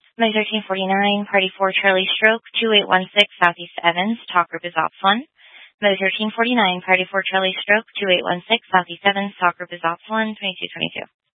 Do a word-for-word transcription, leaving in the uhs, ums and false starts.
Mo thirteen forty-nine, Party four Charlie Stroke, two eight one six Southeast Evans, Talk Group is Ops one. Mo thirteen forty-nine, Party four Charlie Stroke, two eight one six Southeast Evans, Talk Group is Ops one, twenty-two twenty-two.